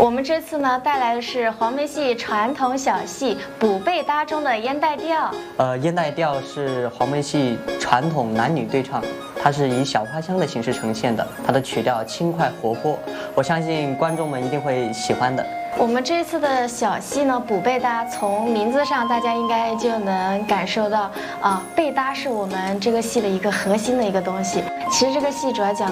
我们这次呢带来的是黄梅戏传统小戏《补贝搭》中的烟袋调。 烟袋调是黄梅戏传统男女对唱，它是以小花香的形式呈现的，它的曲调轻快活泼，我相信观众们一定会喜欢的。 我们这次的小戏呢，补贝搭，从名字上大家应该就能感受到，贝搭是我们这个戏的一个核心的一个东西。其实这个戏主要讲